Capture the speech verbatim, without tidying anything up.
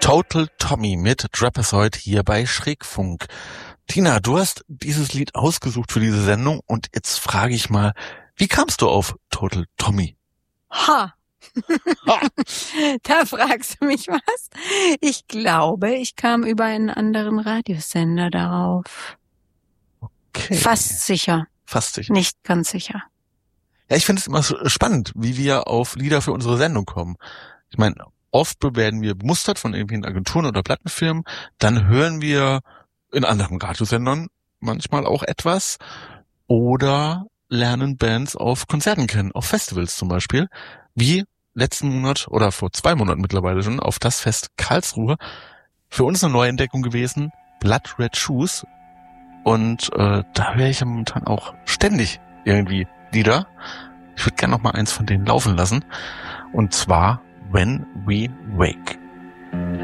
Total Tommy mit Trapezoid hier bei Schrägfunk. Tina, du hast dieses Lied ausgesucht für diese Sendung und jetzt frage ich mal, wie kamst du auf Total Tommy? Ha! ha. Da fragst du mich was? Ich glaube, ich kam über einen anderen Radiosender darauf. Okay. Fast sicher. Fast sicher. Nicht ganz sicher. Ja, ich finde es immer so spannend, wie wir auf Lieder für unsere Sendung kommen. Ich meine, oft werden wir bemustert von irgendwelchen Agenturen oder Plattenfirmen, dann hören wir in anderen Radiosendern manchmal auch etwas oder lernen Bands auf Konzerten kennen, auf Festivals zum Beispiel, wie letzten Monat oder vor zwei Monaten mittlerweile schon auf das Fest Karlsruhe. Für uns eine Neuentdeckung gewesen, Blood Red Shoes, und äh, da höre ich ja momentan auch ständig irgendwie Lieder. Ich würde gerne noch mal eins von denen laufen lassen, und zwar When We Wake.